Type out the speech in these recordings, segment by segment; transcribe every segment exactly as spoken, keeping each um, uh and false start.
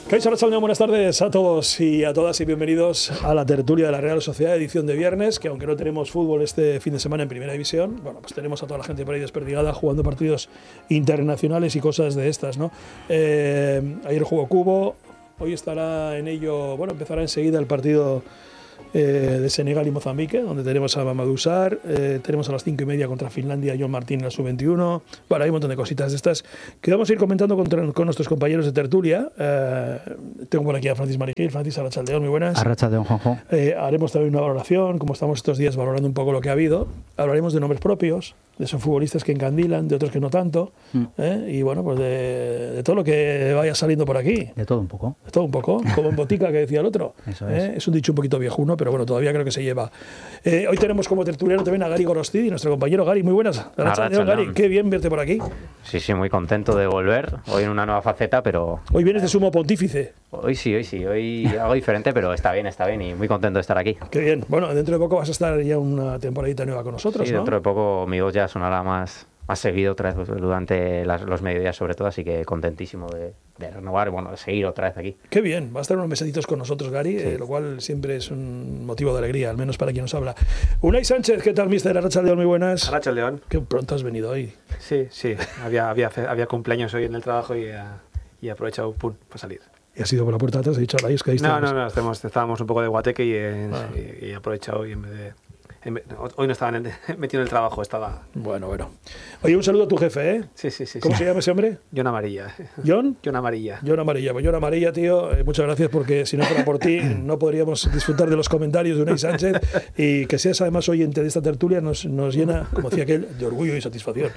Kaixo Arratsaldeon, buenas tardes a todos y a todas y bienvenidos a la tertulia de la Real Sociedad, edición de viernes, que aunque no tenemos fútbol este fin de semana en Primera División, bueno, pues tenemos a toda la gente por ahí desperdigada jugando partidos internacionales y cosas de estas, ¿no? Eh, ayer jugó Cubo, hoy estará en ello, bueno, empezará enseguida el partido Eh, de Senegal y Mozambique, donde tenemos a Mamadou Sarr, eh, tenemos a las cinco y media contra Finlandia John Martín en la sub veintiuno. Bueno, hay un montón de cositas de estas que vamos a ir comentando con, con nuestros compañeros de tertulia. Eh, tengo por aquí a Francis Marigil. Francis, Arratsaldeon, muy buenas. Arratsaldeon, Juanjo. Eh, haremos también una valoración, como estamos estos días valorando un poco lo que ha habido. Hablaremos de nombres propios, de esos futbolistas que encandilan, de otros que no tanto, mm. ¿eh? Y bueno, pues de, de todo lo que vaya saliendo por aquí. De todo un poco. De todo un poco, como en botica que decía el otro. Eso ¿eh? es. Es un dicho un poquito viejuno, pero bueno, todavía creo que se lleva. Eh, hoy tenemos como tertuliano también a Gary Gorostidi, nuestro compañero. Gary, muy buenas. Arratsaldeon, Gary, qué bien verte por aquí. Sí, sí, muy contento de volver. Hoy en una nueva faceta, pero... Hoy vienes de sumo pontífice. Hoy sí, hoy sí. Hoy algo diferente, pero está bien, está bien y muy contento de estar aquí. Qué bien. Bueno, dentro de poco vas a estar ya una temporadita nueva con nosotros, sí, ¿no? Dentro de poco mi voz ya sonará más, más seguido otra vez durante las, los mediodías sobre todo, así que contentísimo de, de renovar, bueno, de seguir otra vez aquí. Qué bien, va a estar unos mesecitos con nosotros, Gary, sí. eh, lo cual siempre es un motivo de alegría, al menos para quien nos habla. Unai Sánchez, ¿qué tal, mister? Arratsaldeon, muy buenas. Arratsaldeon. Qué pronto has venido hoy. Sí, sí, había, había, había cumpleaños hoy en el trabajo y, uh, y he aprovechado, pum, para salir. ¿Y has ido por la puerta de atrás? He dicho, ahí es que ahí No, estamos. no, no, estamos, estábamos un poco de guateque y, eh, ah. y, y he aprovechado y en vez de... Hoy no estaba en el, metido en el trabajo, estaba... Bueno, bueno. Oye, un saludo a tu jefe, ¿eh? Sí, sí, sí. ¿Cómo sí. se llama ese hombre? John Amarilla. ¿John? John Amarilla. John Amarilla. Pues John Amarilla, tío, eh, muchas gracias porque si no fuera por ti no podríamos disfrutar de los comentarios de Unai Sánchez y que seas además oyente de esta tertulia nos, nos llena, como decía aquel, de orgullo y satisfacción.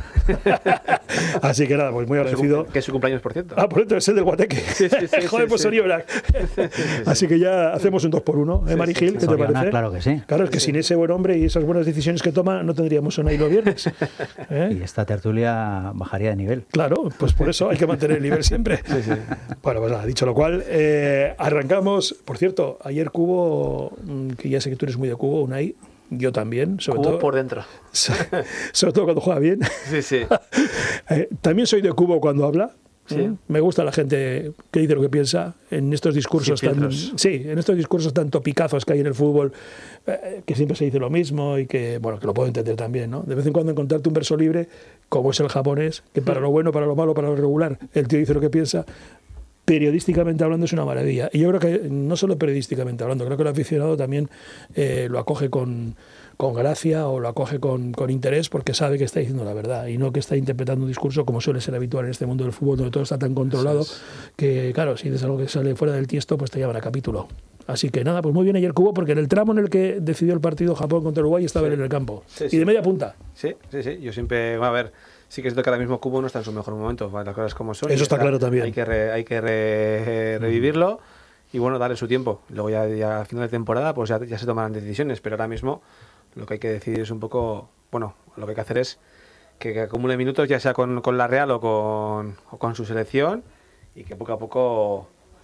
Así que nada, pues muy agradecido. Que es su cumpleaños, por cierto. Ah, por cierto, es el del Guateque. Sí, sí, sí. Joder, sí, pues sí. Sonia Black. Sí, sí, sí. Así que ya hacemos un dos por uno, ¿eh, sí, Marigil? sí, ¿Qué sí. te Soriana, parece? claro que sí. Claro, es que sí. sin ese buen hombre y esas buenas decisiones que toma no tendríamos Unai los viernes. ¿eh? Y esta tertulia bajaría de nivel. Claro, pues por eso hay que mantener el nivel siempre. Sí, sí. Bueno, pues nada, dicho lo cual, eh, arrancamos. Por cierto, ayer Cubo, que ya sé que tú eres muy de Cubo, Unai, yo también, sobre Cubo todo por dentro. sobre todo cuando juega bien. Sí, sí. eh, también soy de Cubo cuando habla. Sí. Me gusta la gente que dice lo que piensa en estos discursos tan, sí, en estos discursos tan topicazos que hay en el fútbol, eh, que siempre se dice lo mismo y que, bueno, que lo puedo entender también, ¿no? De vez en cuando encontrarte un verso libre, como es el japonés, que para lo bueno, para lo malo, para lo regular, el tío dice lo que piensa. Periodísticamente hablando es una maravilla. Y yo creo que no solo periodísticamente hablando, creo que el aficionado también eh, lo acoge con, con gracia o lo acoge con, con interés porque sabe que está diciendo la verdad y no que está interpretando un discurso como suele ser habitual en este mundo del fútbol donde todo está tan controlado que, claro, si dices algo que sale fuera del tiesto, pues te llaman a capítulo. Así que nada, pues muy bien ayer Cubo porque en el tramo en el que decidió el partido Japón contra Uruguay estaba sí. él en el campo. Sí, y sí. de media punta. Sí, sí, sí. Yo siempre, bueno, a ver... Sí que es cierto que ahora mismo Cubo no está en su mejor momento, las cosas como son. Eso está, está claro también. Hay que, re, hay que re, revivirlo y bueno, darle su tiempo. Luego ya, ya a final de temporada pues ya, ya se tomarán decisiones, pero ahora mismo lo que hay que decidir es un poco, bueno, lo que hay que hacer es que, que acumule minutos ya sea con, con la Real o con, o con su selección y que poco a poco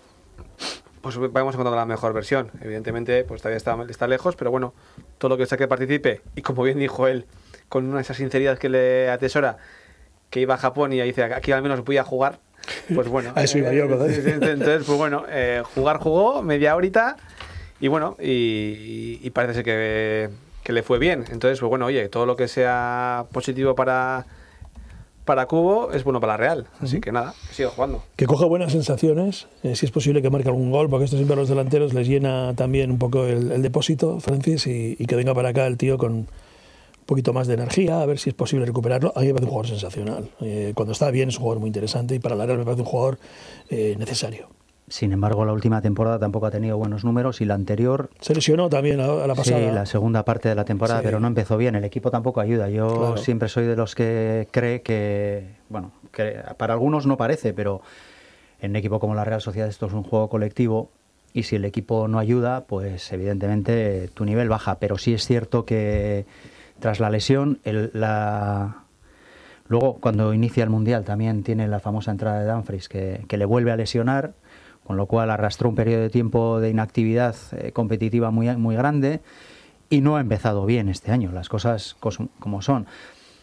pues vayamos encontrando la mejor versión. Evidentemente pues todavía está, está lejos, pero bueno, todo lo que sea que participe y como bien dijo él, con una de esas sinceridad que le atesora, que iba a Japón y dice, aquí al menos voy a jugar, pues bueno. A eso iba yo, ¿verdad? Eh, entonces, pues bueno, eh, jugar jugó media horita y bueno, y, y parece ser que, que le fue bien. Entonces, pues bueno, oye, todo lo que sea positivo para, para Cubo es bueno para la Real. Así que nada, que siga jugando. Que coja buenas sensaciones, eh, si es posible que marque algún gol, porque esto siempre a los delanteros les llena también un poco el, el depósito, Francis, y, y que venga para acá el tío con un poquito más de energía, a ver si es posible recuperarlo. A mí me parece un jugador sensacional. Eh, cuando está bien es un jugador muy interesante y para la Real me parece un jugador eh, necesario. Sin embargo, la última temporada tampoco ha tenido buenos números y la anterior... Se lesionó también a, a la pasada. Sí, la segunda parte de la temporada, sí. Pero no empezó bien. El equipo tampoco ayuda. Yo claro. siempre soy de los que cree que... Bueno, que para algunos no parece, pero en un equipo como la Real Sociedad esto es un juego colectivo y si el equipo no ayuda, pues evidentemente tu nivel baja. Pero sí es cierto que tras la lesión, el, la... luego cuando inicia el Mundial también tiene la famosa entrada de Dumfries que, que le vuelve a lesionar, con lo cual arrastró un periodo de tiempo de inactividad eh, competitiva muy, muy grande y no ha empezado bien este año, las cosas como son.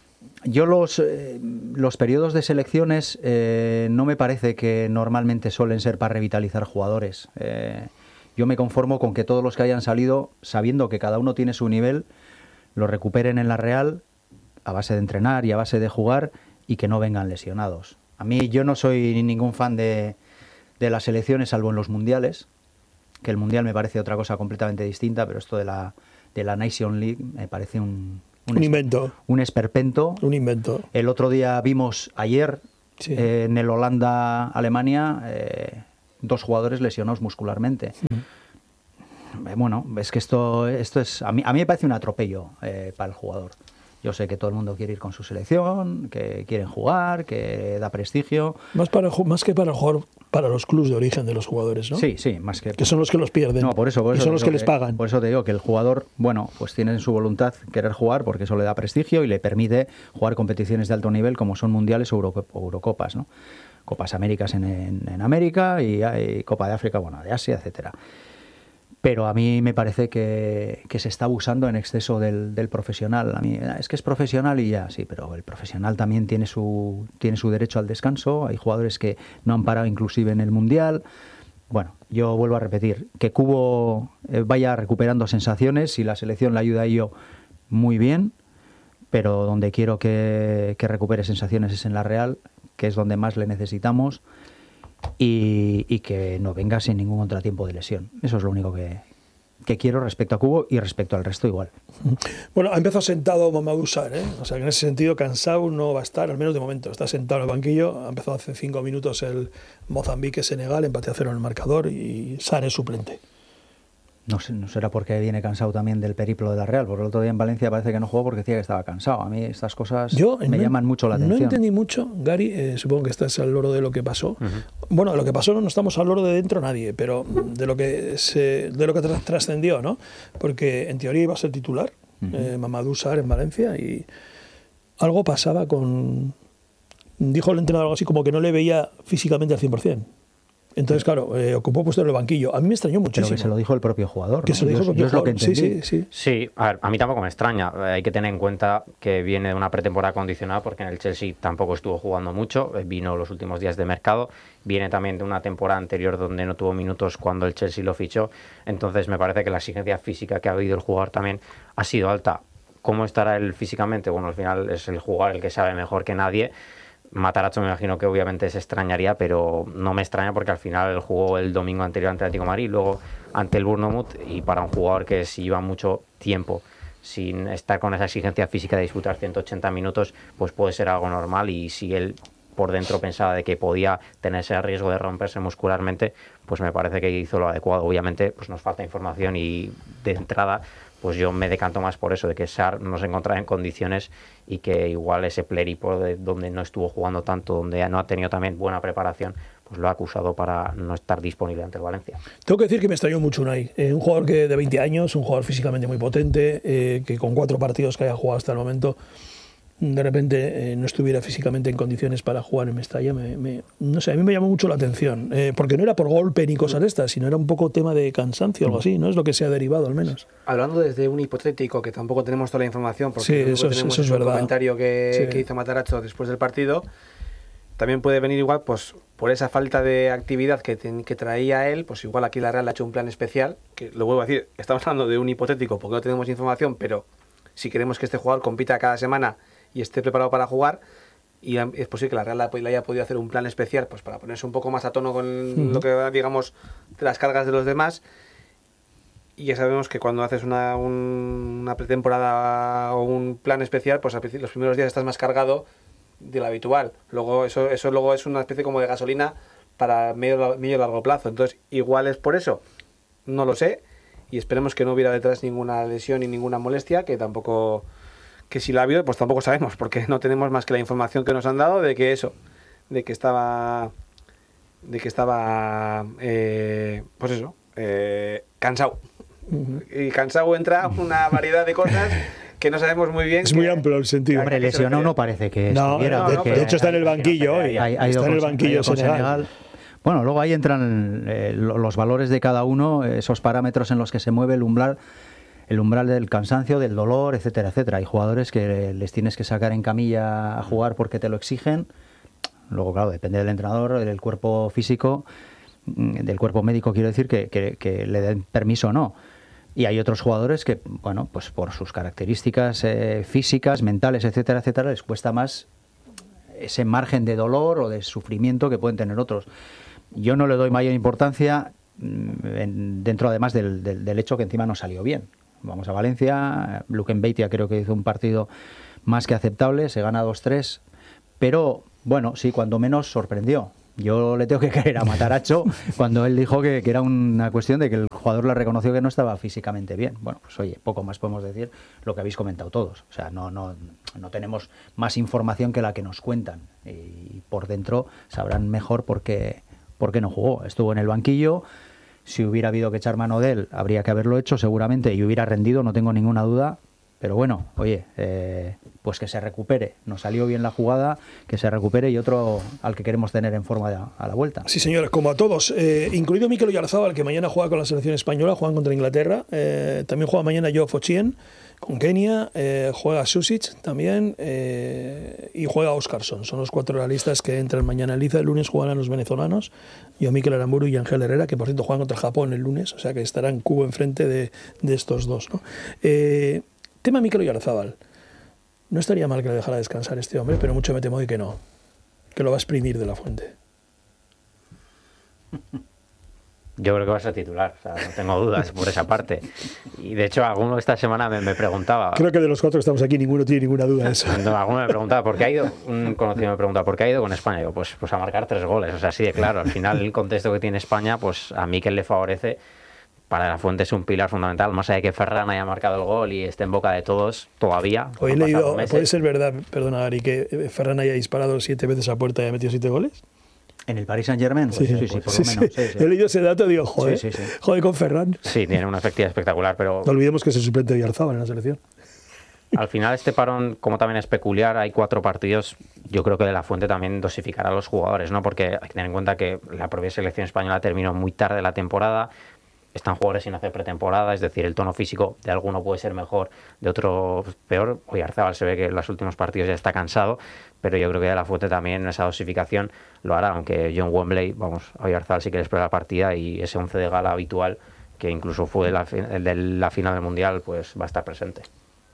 yo los, eh, los periodos de selecciones eh, no me parece que normalmente suelen ser para revitalizar jugadores. Eh, yo me conformo con que todos los que hayan salido, sabiendo que cada uno tiene su nivel, lo recuperen en la Real a base de entrenar y a base de jugar y que no vengan lesionados. A mí yo no soy ningún fan de, de las selecciones, salvo en los mundiales, que el mundial me parece otra cosa completamente distinta, pero esto de la, de la Nation League me parece un... Un, un invento. Un esperpento. Un invento. El otro día vimos, ayer, sí. eh, en el Holanda-Alemania, eh, dos jugadores lesionados muscularmente. Mm. Eh, bueno, es que esto, esto es... A mí, a mí me parece un atropello eh, para el jugador. Yo sé que todo el mundo quiere ir con su selección, que quieren jugar, que da prestigio. Más, para, más que para jugar para los clubes de origen de los jugadores, ¿no? Sí, sí, más que... Que son los que los pierden. No, por eso, por eso y son los que, que les pagan. Por eso te digo que el jugador, bueno, pues tiene en su voluntad querer jugar porque eso le da prestigio y le permite jugar competiciones de alto nivel como son mundiales o, Euro, o Eurocopas, ¿no? Copas Américas en, en, en América y, y Copa de África, bueno, de Asia, etcétera. Pero a mí me parece que, que se está abusando en exceso del, del profesional. A mí es que es profesional y ya, sí, pero el profesional también tiene su, tiene su derecho al descanso. Hay jugadores que no han parado inclusive en el Mundial. Bueno, yo vuelvo a repetir, que Cubo vaya recuperando sensaciones y la selección le ayuda a ello muy bien, pero donde quiero que, que recupere sensaciones es en la Real, que es donde más le necesitamos. Y, y que no venga sin ningún contratiempo de lesión. Eso es lo único que, que quiero respecto a Cubo y respecto al resto igual. Bueno, ha empezado sentado Mamadou Sarr, ¿eh? O sea, que en ese sentido cansado no va a estar, al menos de momento. Está sentado en el banquillo, ha empezado hace cinco minutos el Mozambique-Senegal, empate a cero en el marcador y Sarr es suplente. No sé, no será porque viene cansado también del periplo de la Real, porque el otro día en Valencia parece que no jugó porque decía que estaba cansado. A mí estas cosas Yo, me no, llaman mucho la atención. No entendí mucho, Gary, eh, supongo que estás al loro de lo que pasó. Uh-huh. Bueno, de lo que pasó no estamos al loro de dentro nadie, pero de lo que se, de lo que trascendió, ¿no? Porque en teoría iba a ser titular, uh-huh. eh, Mamadou Sarr en Valencia, y algo pasaba con... Dijo el entrenador algo así como que no le veía físicamente al cien por ciento. Entonces, claro, eh, ocupó puesto en el banquillo. A mí me extrañó muchísimo. Pero que se lo dijo el propio jugador, ¿no? Que se lo dijo el propio yo, jugador. Yo es lo que entendí. Sí, sí, sí. Sí, a ver, a mí tampoco me extraña. Hay que tener en cuenta que viene de una pretemporada condicionada porque en el Chelsea tampoco estuvo jugando mucho. Vino los últimos días de mercado. Viene también de una temporada anterior donde no tuvo minutos cuando el Chelsea lo fichó. Entonces me parece que la exigencia física que ha habido el jugador también ha sido alta. ¿Cómo estará él físicamente? Bueno, al final es el jugador el que sabe mejor que nadie. Matarazzo me imagino que obviamente se extrañaría, pero no me extraña porque al final jugó el domingo anterior ante el Atlético de Madrid, luego ante el Bournemouth, y para un jugador que si lleva mucho tiempo sin estar con esa exigencia física de disputar ciento ochenta minutos, pues puede ser algo normal. Y si él por dentro pensaba de que podía tener ese riesgo de romperse muscularmente, pues me parece que hizo lo adecuado. Obviamente pues nos falta información y de entrada pues yo me decanto más por eso, de que Sarr no se encontraba en condiciones y que igual ese pléripo de donde no estuvo jugando tanto, donde no ha tenido también buena preparación, pues lo ha acusado para no estar disponible ante el Valencia. Tengo que decir que me extrañó mucho Unai, eh, un jugador que de veinte años, un jugador físicamente muy potente, eh, que con cuatro partidos que haya jugado hasta el momento, de repente eh, no estuviera físicamente en condiciones para jugar en Mestalla. Me, me, no sé, a mí me llamó mucho la atención, eh, porque no era por golpe ni cosas de estas, sino era un poco tema de cansancio o algo así, ¿no? Es lo que se ha derivado al menos. Hablando desde un hipotético, que tampoco tenemos toda la información, porque sí, eso, tenemos eso es un verdad. comentario que, sí. que hizo Matarazzo después del partido, también puede venir igual pues por esa falta de actividad que, ten, que traía él, pues igual aquí la Real ha hecho un plan especial, que lo vuelvo a decir, estamos hablando de un hipotético porque no tenemos información, pero si queremos que este jugador compita cada semana y esté preparado para jugar, y es posible que la Real le haya podido hacer un plan especial pues para ponerse un poco más a tono con uh-huh. lo que digamos de las cargas de los demás. Y ya sabemos que cuando haces una, un, una pretemporada o un plan especial, pues los primeros días estás más cargado de lo habitual. Luego eso, eso luego es una especie como de gasolina para medio, medio largo plazo. Entonces igual es por eso, no lo sé, y esperemos que no hubiera detrás ninguna lesión ni ninguna molestia, que tampoco... que si la ha habido, pues tampoco sabemos, porque no tenemos más que la información que nos han dado de que eso, de que estaba, de que estaba, eh, pues eso, eh, cansado. Uh-huh. Y cansado entra una variedad de cosas que no sabemos muy bien. Es que, muy amplio el sentido. Hombre, lesionado no parece que no, estuviera. no, no, de, de hecho está en el banquillo hoy. Ha, ha está en el banquillo con Senegal. Senegal. Bueno, luego ahí entran eh, los valores de cada uno, esos parámetros en los que se mueve el umbral. el umbral del cansancio, del dolor, etcétera, etcétera. Hay jugadores que les tienes que sacar en camilla a jugar porque te lo exigen. Luego, claro, depende del entrenador, del cuerpo físico, del cuerpo médico, quiero decir, que, que, que le den permiso o no. Y hay otros jugadores que, bueno, pues por sus características eh, físicas, mentales, etcétera, etcétera, les cuesta más ese margen de dolor o de sufrimiento que pueden tener otros. Yo no le doy mayor importancia en, dentro además del, del, del hecho que encima no salió bien. Vamos a Valencia, Luque Beitia creo que hizo un partido más que aceptable, se gana dos tres, pero bueno, sí, cuando menos sorprendió. Yo le tengo que creer a Mataracho cuando él dijo que, que era una cuestión de que el jugador le reconoció que no estaba físicamente bien. Bueno, pues oye, poco más podemos decir lo que habéis comentado todos. O sea, no, no, no tenemos más información que la que nos cuentan. Y por dentro sabrán mejor por qué, por qué no jugó. Estuvo en el banquillo. Si hubiera habido que echar mano de él, habría que haberlo hecho seguramente y hubiera rendido, no tengo ninguna duda. Pero bueno, oye, eh, pues que se recupere. Nos salió bien la jugada, que se recupere y otro al que queremos tener en forma de, a la vuelta. Sí, señores, como a todos, eh, incluido Mikel Oyarzabal, que mañana juega con la selección española, juegan contra Inglaterra. Eh, también juega mañana Joe Fochien con Kenia, eh, juega Susic también eh, y juega Óscarson. Son los cuatro realistas que entran mañana en liza. El lunes jugarán los venezolanos, yo, Mikel Aramburu y Ángel Herrera, que por cierto juegan contra Japón el lunes, o sea que estarán cubo enfrente de, de estos dos, ¿no? Eh, Tema Mikel Oyarzabal. No estaría mal que le dejara descansar este hombre, pero mucho me temo de que no. Que lo va a exprimir de la fuente. Yo creo que va a ser titular, o sea, no tengo dudas por esa parte. Y de hecho, alguno esta semana me, me preguntaba... Creo que de los cuatro que estamos aquí ninguno tiene ninguna duda de eso. No, alguno me preguntaba, ¿por qué ha ido? Un conocido me preguntaba, ¿por qué ha ido con España? Digo, pues, pues a marcar tres goles, o sea, así de claro. Al final, el contexto que tiene España, pues a Mikel le favorece. Para la Fuente es un pilar fundamental, más allá de que Ferran haya marcado el gol y esté en boca de todos todavía. Hoy he leído, ¿puede ser verdad, perdona Gary, que Ferran haya disparado siete veces a puerta y haya metido siete goles? ¿En el Paris Saint-Germain? Sí, sí, sí, sí, por lo sí, menos. Sí. Sí, sí. He leído ese dato y digo, joder, sí, sí, sí. joder con Ferran. Sí, tiene una efectividad espectacular, pero... No olvidemos que es el suplente de Oyarzabal en la selección. Al final este parón, como también es peculiar, hay cuatro partidos, yo creo que de la Fuente también dosificará a los jugadores, ¿no? Porque hay que tener en cuenta que la propia selección española terminó muy tarde la temporada. Están jugadores sin hacer pretemporada, es decir, el tono físico de alguno puede ser mejor, de otro peor. Oyarzabal se ve que en los últimos partidos ya está cansado, pero yo creo que de la Fuente también esa dosificación lo hará, aunque John Wembley, vamos, a Oyarzabal sí que le espera la partida y ese once de gala habitual, que incluso fue la, el de la final del Mundial, pues va a estar presente.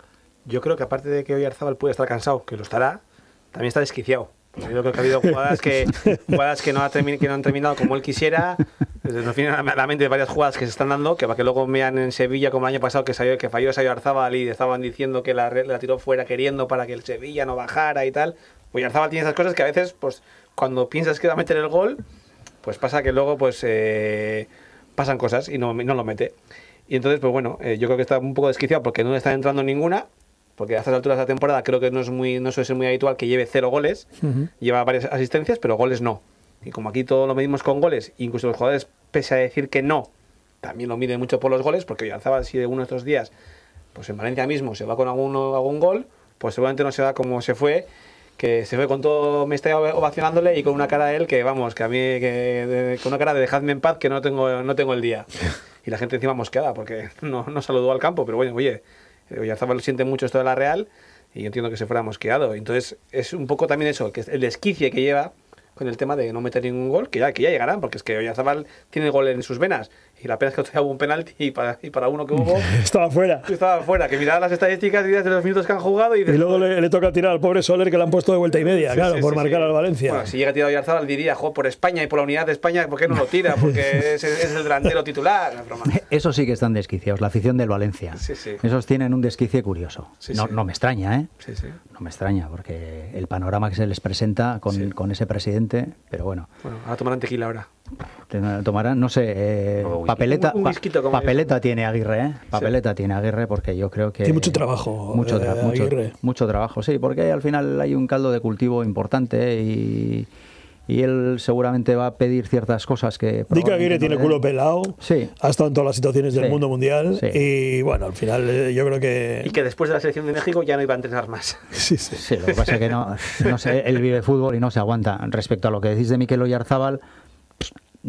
Yo creo que aparte de que Oyarzabal puede estar cansado, que lo estará, también está desquiciado. Yo creo que ha habido jugadas que, jugadas que, no, ha termi- que no han terminado como él quisiera. Nos vienen a la mente varias jugadas que se están dando, que para que luego vean en Sevilla como el año pasado que, salió, que falló esa Oyarzabal y estaban diciendo que la, la tiró fuera queriendo para que el Sevilla no bajara y tal. Oyarzabal tiene esas cosas que a veces, pues cuando piensas que va a meter el gol, pues pasa que luego pues eh, pasan cosas y no, no lo mete. Y entonces, pues bueno, eh, yo creo que está un poco desquiciado porque no le está entrando ninguna. Porque a estas alturas de la temporada creo que no es muy no suele ser muy habitual que lleve cero goles, uh-huh. Lleva varias asistencias, pero goles no. Y como aquí todo lo medimos con goles, incluso los jugadores, pese a decir que no, también lo miden mucho por los goles, porque Oyarzabal, si de uno de estos días, pues en Valencia mismo se va con alguno, algún gol, pues seguramente no se va como se fue, que se fue con todo, me está ovacionándole y con una cara de él que, vamos, que a mí, que, de, con una cara de dejadme en paz que no tengo, no tengo el día. Y la gente encima mosqueada, porque no, no saludó al campo, pero bueno, oye... Oyarzabal siente mucho esto de la Real y yo entiendo que se fuera mosqueado. Entonces es un poco también eso, que es el desquicie que lleva con el tema de no meter ningún gol, que ya, que ya llegarán, porque es que Oyarzabal tiene el gol en sus venas y la pena es que otro día hubo un penalti y para, y para uno que hubo... estaba fuera. Estaba fuera, que miraba las estadísticas y de los minutos que han jugado y... Y luego le, le toca tirar al pobre Soler que le han puesto de vuelta y media, sí, claro, sí, por sí, marcar sí. al Valencia. Bueno, si llega a tirar Oyarzabal diría, jo, por España y por la unidad de España, ¿por qué no lo tira? Porque es, es el delantero titular. No es broma. Eso sí que están desquiciados, la afición del Valencia. Sí, sí. Esos tienen un desquicie curioso. Sí, no, sí. no me extraña, ¿eh? Sí, sí. No me extraña, porque el panorama que se les presenta con, sí. con ese presidente, pero bueno. Bueno, ahora tomarán tequila ahora. Tomarán, no sé, eh, papeleta, un, un whisquito, pa, papeleta tiene Aguirre, ¿eh? Papeleta sí. tiene Aguirre porque yo creo que... Tiene mucho trabajo, mucho, tra- eh, mucho, Aguirre. mucho trabajo, sí, porque al final hay un caldo de cultivo importante y... Y él seguramente va a pedir ciertas cosas que... Di que Aguirre no tiene culo pelado, sí. ha estado en todas las situaciones del sí. mundo mundial, sí. y bueno, al final eh, yo creo que... Y que después de la selección de México ya no iba a entrenar más. Sí, sí. Sí, lo que pasa es que no, no sé, él vive fútbol y no se aguanta. Respecto a lo que decís de Mikel Oyarzabal,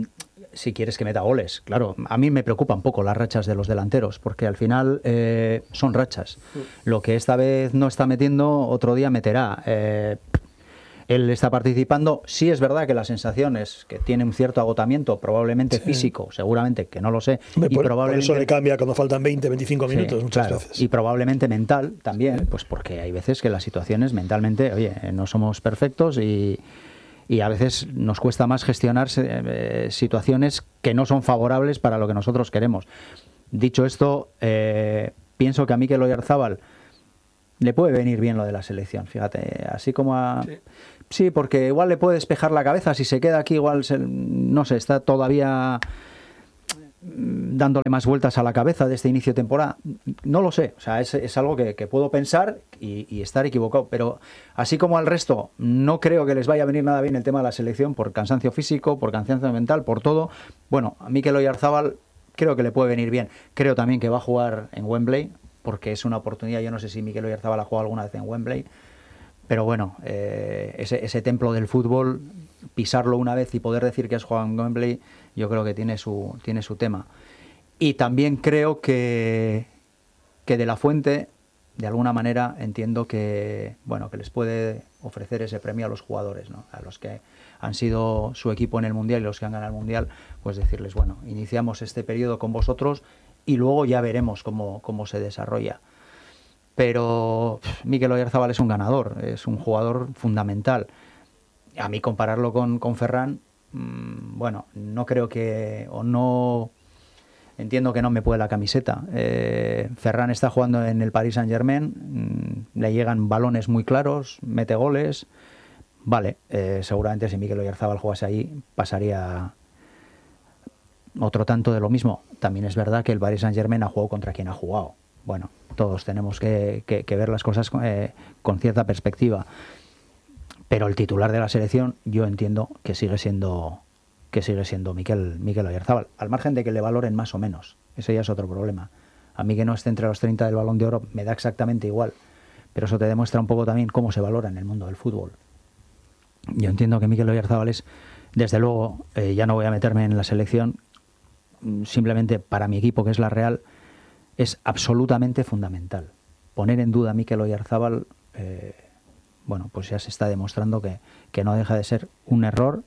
si quieres que meta goles. Claro, a mí me preocupa un poco las rachas de los delanteros, porque al final eh, son rachas. Lo que esta vez no está metiendo, otro día meterá. Eh, él está participando. Sí es verdad que la sensación es que tiene un cierto agotamiento, probablemente sí. físico, seguramente, que no lo sé. Hombre, y por, probablemente, por eso le cambia cuando faltan veinte, veinticinco minutos sí, muchas claro, veces. Y probablemente mental también, pues porque hay veces que las situaciones mentalmente, oye, no somos perfectos y, y a veces nos cuesta más gestionar eh, situaciones que no son favorables para lo que nosotros queremos. Dicho esto, eh, pienso que a Mikel Oyarzábal le puede venir bien lo de la selección, fíjate, así como a... Sí. Sí, porque igual le puede despejar la cabeza, si se queda aquí igual, se, no sé, está todavía dándole más vueltas a la cabeza de este inicio de temporada. No lo sé, o sea, es, es algo que, que puedo pensar y, y estar equivocado, pero así como al resto, no creo que les vaya a venir nada bien el tema de la selección por cansancio físico, por cansancio mental, por todo. Bueno, a Mikel Oyarzábal creo que le puede venir bien. Creo también que va a jugar en Wembley, porque es una oportunidad. Yo no sé si Mikel Oyarzábal ha jugado alguna vez en Wembley, pero bueno, eh, ese, ese templo del fútbol, pisarlo una vez y poder decir que has jugado en Wembley, yo creo que tiene su, tiene su tema. Y también creo que, que De la Fuente, de alguna manera, entiendo que, bueno, que les puede ofrecer ese premio a los jugadores, ¿no? A los que han sido su equipo en el Mundial y los que han ganado el Mundial, pues decirles, bueno, iniciamos este periodo con vosotros y luego ya veremos cómo, cómo se desarrolla. Pero Mikel Oyarzábal es un ganador, es un jugador fundamental. A mí compararlo con, con Ferran, mmm, bueno, no creo que, o no, entiendo que no me puede la camiseta. Eh, Ferran está jugando en el Paris Saint-Germain, mmm, le llegan balones muy claros, mete goles. Vale, eh, seguramente si Mikel Oyarzábal jugase ahí pasaría otro tanto de lo mismo. También es verdad que el Paris Saint-Germain ha jugado contra quien ha jugado. Bueno, todos tenemos que, que, que ver las cosas eh, con cierta perspectiva, pero el titular de la selección yo entiendo que sigue siendo que sigue siendo Mikel, Mikel Oyarzábal, al margen de que le valoren más o menos, ese ya es otro problema. A mí que no esté entre los treinta del Balón de Oro me da exactamente igual, pero eso te demuestra un poco también cómo se valora en el mundo del fútbol. Yo entiendo que Mikel Oyarzábal es, desde luego, eh, ya no voy a meterme en la selección, simplemente para mi equipo, que es la Real, es absolutamente fundamental. Poner en duda a Mikel Oyarzábal, eh, bueno, pues ya se está demostrando que, que no deja de ser un error,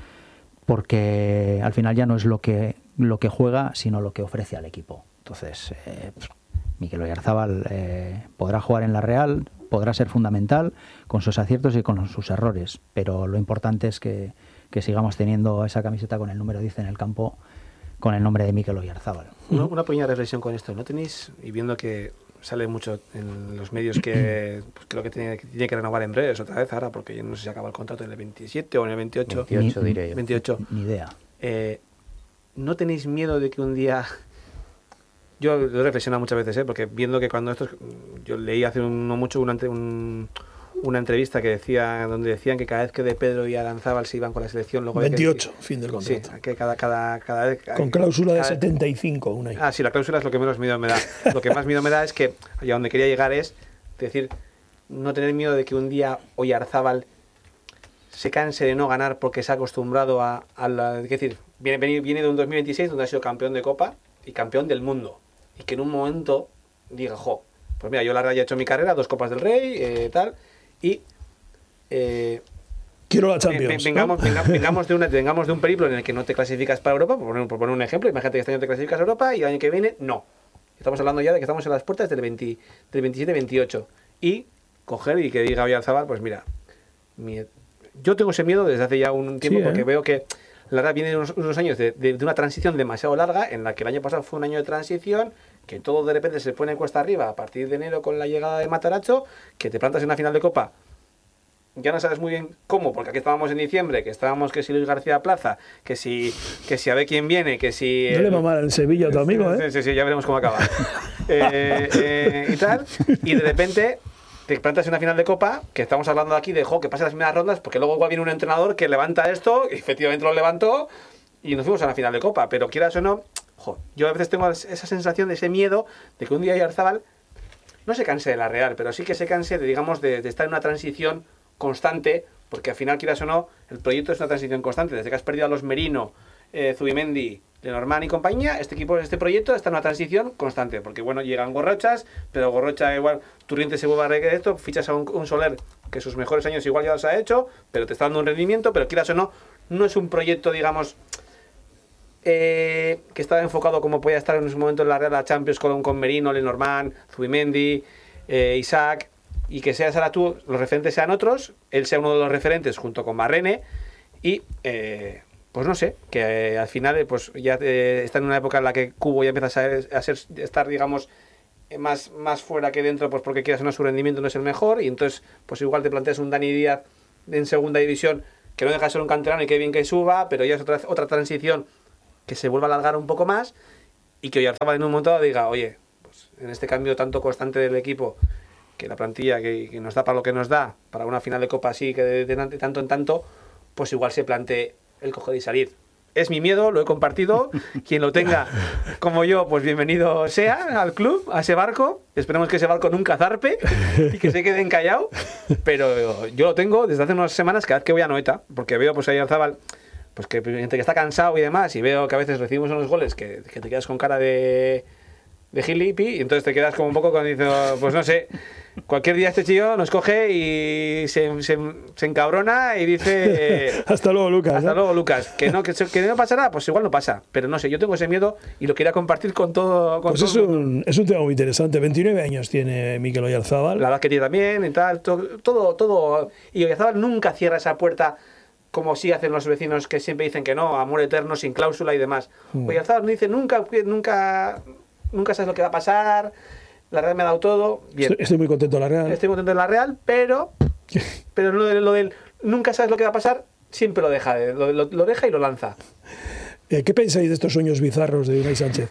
porque al final ya no es lo que, lo que juega, sino lo que ofrece al equipo. Entonces, eh, Mikel Oyarzábal eh, podrá jugar en la Real, podrá ser fundamental con sus aciertos y con sus errores, pero lo importante es que, que sigamos teniendo esa camiseta con el número diez en el campo, con el nombre de Mikel Oyarzábal. Una, una pequeña reflexión con esto. ¿No tenéis, y viendo que sale mucho en los medios que pues, creo que tiene, que tiene que renovar en breves otra vez ahora, porque yo no sé si acaba el contrato en el veintisiete o en el veintiocho? veintiocho diré yo. veintiocho. Ni idea. Eh, ¿No tenéis miedo de que un día... Yo lo he reflexionado muchas veces, ¿eh? Porque viendo que cuando estos... Yo leí hace un, no mucho una, un, una entrevista que decía, donde decían que cada vez que De Pedro y Aranzábal se iban con la selección... Luego veintiocho, que, fin del contrato. Sí, que cada, cada, cada vez... Con cláusula cada, de setenta y cinco, una ahí. Ah, sí, la cláusula es lo que menos miedo me da. Lo que más miedo me da es que, allá donde quería llegar es, decir, no tener miedo de que un día Oyarzábal se canse de no ganar porque se ha acostumbrado a, a la... Es decir, viene, viene de un dos mil veintiséis donde ha sido campeón de Copa y campeón del mundo. Y que en un momento diga, jo, pues mira, yo la verdad ya he hecho mi carrera, dos Copas del Rey, eh, tal, y... Eh, Quiero la Champions. Vengamos, ¿no? vengamos, vengamos, de una, vengamos de un periplo en el que no te clasificas para Europa, por poner, por poner un ejemplo, imagínate que este año te clasificas a Europa y el año que viene, no. Estamos hablando ya de que estamos en las puertas del, veinte, del veintisiete veintiocho. Y coger y que diga Oyarzábal, pues mira, mi, yo tengo ese miedo desde hace ya un tiempo, sí, ¿eh? Porque veo que la verdad vienen unos, unos años de, de, de una transición demasiado larga, en la que el año pasado fue un año de transición, que todo de repente se pone cuesta arriba a partir de enero con la llegada de Matarazzo, que te plantas en una final de Copa, ya no sabes muy bien cómo, porque aquí estábamos en diciembre, que estábamos que si Luis García Plaza, que si, que si a ver quién viene, que si... No eh, le va mal en Sevilla a tu amigo, ¿eh? Sí, sí, ya veremos cómo acaba. eh, eh, y tal, y de repente... te plantas en una final de Copa, que estamos hablando aquí de jo, que pase las primeras rondas, porque luego igual viene un entrenador que levanta esto, y efectivamente lo levantó, y nos fuimos a la final de Copa. Pero quieras o no, jo, yo a veces tengo esa sensación de ese miedo de que un día Oyarzábal no se canse de la Real, pero sí que se canse de, digamos, de, de estar en una transición constante, porque al final, quieras o no, el proyecto es una transición constante. Desde que has perdido a los Merino, eh, Zubimendi, Lenormand y compañía, este equipo, este proyecto está en una transición constante, porque bueno, llegan Gorrochas, pero Gorrocha igual, Turriente se vuelve a requerir esto, fichas a un, un Soler que sus mejores años igual ya los ha hecho, pero te está dando un rendimiento, pero quieras o no, no es un proyecto, digamos, eh, que estaba enfocado como podía estar en ese momento en la Real Champions con, con Merino, Lenormand, Zubimendi, eh, Isaac, y que seas ahora tú, los referentes sean otros, él sea uno de los referentes junto con Barrene, y... Eh, pues no sé, que eh, al final eh, pues ya eh, está en una época en la que Cubo ya empieza a, ser, a ser, estar, digamos, eh, más, más fuera que dentro, pues porque quieras o no, su rendimiento no es el mejor, y entonces pues igual te planteas un Dani Díaz en segunda división que no deja de ser un canterano y que bien que suba, pero ya es otra, otra transición que se vuelva a alargar un poco más, y que Oyarzábal en un momento diga, oye, pues en este cambio tanto constante del equipo, que la plantilla que, que nos da para lo que nos da, para una final de Copa así, que de, de, de tanto en tanto, pues igual se plantee el coger y salir. Es mi miedo, lo he compartido. Quien lo tenga como yo, pues bienvenido sea al club, a ese barco. Esperemos que ese barco nunca zarpe y que se quede encallado. Pero yo lo tengo desde hace unas semanas cada vez que voy a Noeta, porque veo pues a Oyarzábal, pues que entre que está cansado y demás, y veo que a veces recibimos unos goles que, que te quedas con cara de, de gilipi, y entonces te quedas como un poco con diciendo, pues no sé, cualquier día este chico nos coge y se, se, se encabrona y dice... hasta luego, Lucas. Hasta ¿no? luego, Lucas. ¿Que no, que, que no pasará? Pues igual no pasa. Pero no sé, yo tengo ese miedo y lo quería compartir con todo... Con pues todo es, un, es un tema muy interesante. veintinueve años tiene Mikel Oyarzábal. La edad que tiene también y tal. Todo, todo, todo. Y Oyarzábal nunca cierra esa puerta como sí hacen los vecinos que siempre dicen que no, amor eterno, sin cláusula y demás. Mm. Oyarzábal no dice nunca, nunca, nunca sabes lo que va a pasar... La Real me ha dado todo. Bien. Estoy, estoy muy contento en la Real. Estoy contento en la Real, pero pero lo, de, lo del nunca sabes lo que va a pasar, siempre lo deja, lo, lo, lo deja y lo lanza. Eh, ¿Qué pensáis de estos sueños bizarros de Unai Sánchez?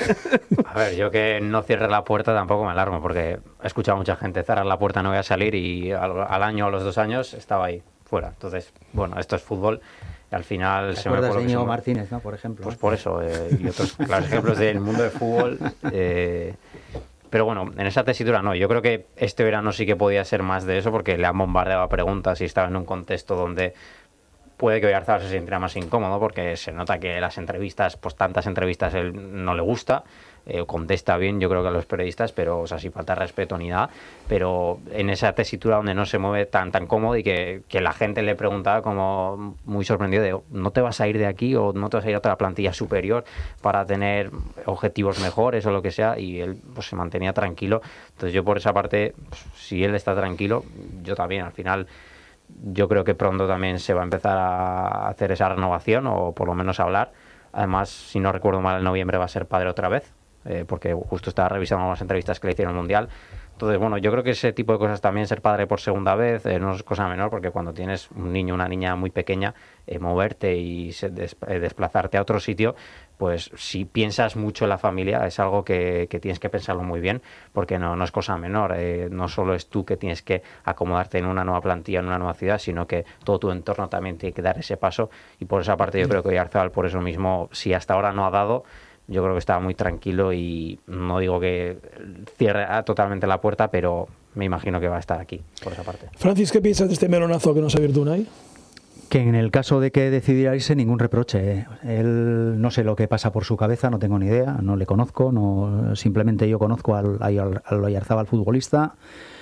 A ver, yo que no cierre la puerta tampoco me alarmo, porque he escuchado a mucha gente cerrar la puerta, no voy a salir, y al, al año o a los dos años estaba ahí, fuera. Entonces, bueno, esto es fútbol. Y al final se me acuerdas de Íñigo me... Martínez, ¿no? Por ejemplo. Pues por eso, eh, y otros claros ejemplos del mundo del fútbol. Eh, Pero bueno, en esa tesitura no. Yo creo que este verano sí que podía ser más de eso, porque le han bombardeado a preguntas y estaba en un contexto donde puede que Oyarzábal se sintiera más incómodo, porque se nota que las entrevistas, pues tantas entrevistas, él no le gusta. Eh, contesta bien, yo creo que a los periodistas, pero o sea, sin falta de respeto ni nada, pero en esa tesitura donde no se mueve tan tan cómodo, y que, que la gente le preguntaba como muy sorprendido de, ¿no te vas a ir de aquí o no te vas a ir a otra plantilla superior para tener objetivos mejores o lo que sea? Y él pues se mantenía tranquilo. Entonces yo por esa parte, pues, si él está tranquilo, yo también. Al final yo creo que pronto también se va a empezar a hacer esa renovación, o por lo menos a hablar. Además, si no recuerdo mal, en noviembre va a ser padre otra vez. Eh, porque justo estaba revisando las entrevistas que le hicieron al Mundial. Entonces, bueno, yo creo que ese tipo de cosas también, ser padre por segunda vez, eh, no es cosa menor, porque cuando tienes un niño, una niña muy pequeña, eh, moverte y se des, eh, desplazarte a otro sitio, pues si piensas mucho en la familia, es algo que, que tienes que pensarlo muy bien, porque no, no es cosa menor. Eh, no solo es tú que tienes que acomodarte en una nueva plantilla, en una nueva ciudad, sino que todo tu entorno también tiene que dar ese paso, y por esa parte yo creo que Oyarzábal, por eso mismo, si hasta ahora no ha dado, yo creo que estaba muy tranquilo, y no digo que cierre totalmente la puerta, pero me imagino que va a estar aquí, por esa parte. Francis, ¿qué piensas de este melonazo que nos ha abierto Unai? Que en el caso de que decidiera irse, ningún reproche. Él, no sé lo que pasa por su cabeza, no tengo ni idea, no le conozco, no, simplemente yo conozco al, al, al Oyarzábal futbolista.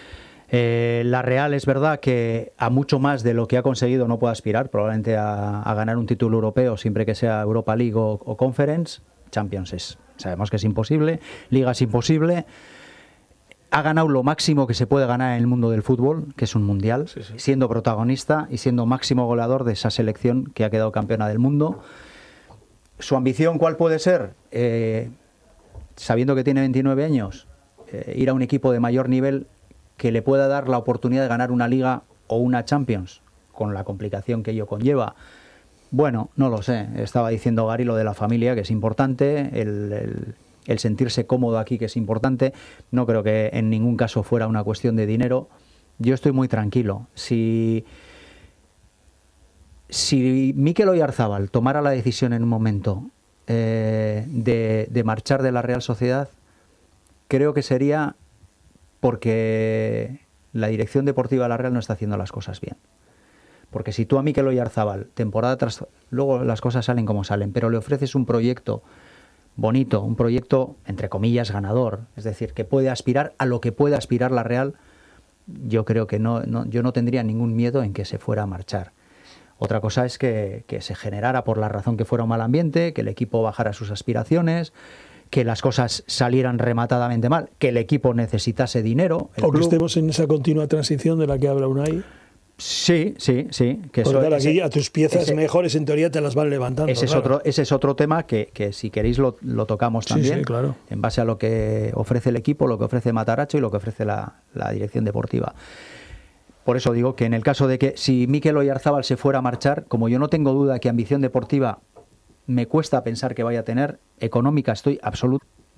Eh, la Real es verdad que a mucho más de lo que ha conseguido no puede aspirar, probablemente a, a ganar un título europeo, siempre que sea Europa League o, o Conference. Champions es, sabemos que es imposible, Liga es imposible. Ha ganado lo máximo que se puede ganar en el mundo del fútbol, que es un mundial, sí, sí. siendo protagonista y siendo máximo goleador de esa selección que ha quedado campeona del mundo. ¿Su ambición cuál puede ser? Eh, sabiendo que tiene veintinueve años, eh, ir a un equipo de mayor nivel que le pueda dar la oportunidad de ganar una Liga o una Champions, con la complicación que ello conlleva. Bueno, no lo sé. Estaba diciendo Gary lo de la familia, que es importante, el, el, el sentirse cómodo aquí, que es importante. No creo que en ningún caso fuera una cuestión de dinero. Yo estoy muy tranquilo. Si, si Mikel Oyarzábal tomara la decisión en un momento eh, de, de marchar de la Real Sociedad, creo que sería porque la dirección deportiva de la Real no está haciendo las cosas bien. Porque si tú a Mikel Oyarzábal, temporada tras... Luego las cosas salen como salen, pero le ofreces un proyecto bonito, un proyecto, entre comillas, ganador, es decir, que puede aspirar a lo que puede aspirar la Real, yo creo que no, no yo no tendría ningún miedo en que se fuera a marchar. Otra cosa es que, que se generara, por la razón que fuera, un mal ambiente, que el equipo bajara sus aspiraciones, que las cosas salieran rematadamente mal, que el equipo necesitase dinero. O club. Que estemos en esa continua transición de la que habla Unai. Sí, sí, sí. Que Porque eso, claro, aquí ese, a tus piezas ese, mejores en teoría te las van levantando. Ese, claro. es, otro, ese es otro tema que, que si queréis lo, lo tocamos también, sí, sí, claro. En base a lo que ofrece el equipo, lo que ofrece Matarazzo y lo que ofrece la, la dirección deportiva. Por eso digo que en el caso de que si Mikel Oyarzábal se fuera a marchar, como yo no tengo duda que ambición deportiva me cuesta pensar que vaya a tener, económica estoy absolutamente